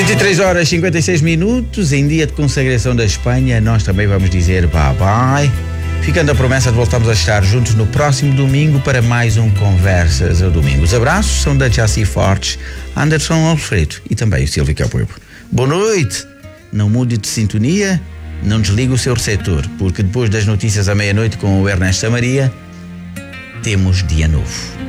23 horas e 56 minutos, em dia de consagração da Espanha, nós também vamos dizer bye-bye. Ficando a promessa de voltarmos a estar juntos no próximo domingo para mais um Conversas ao Domingo. Os abraços são da Jaci Fortes, Anderson Alfredo e também o Silvio Capuebo. Boa noite, não mude de sintonia, não desligue o seu receptor, porque depois das notícias à meia-noite com o Ernesto Samaria, temos dia novo.